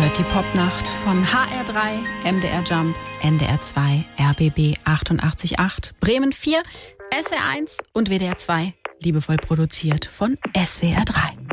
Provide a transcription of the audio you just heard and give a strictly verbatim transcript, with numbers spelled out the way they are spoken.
hört die Popnacht von H R drei, M D R Jump, N D R zwei, R B B achtundachtzig Komma acht, Bremen vier, S R eins und W D R zwei. Liebevoll produziert von S W R drei.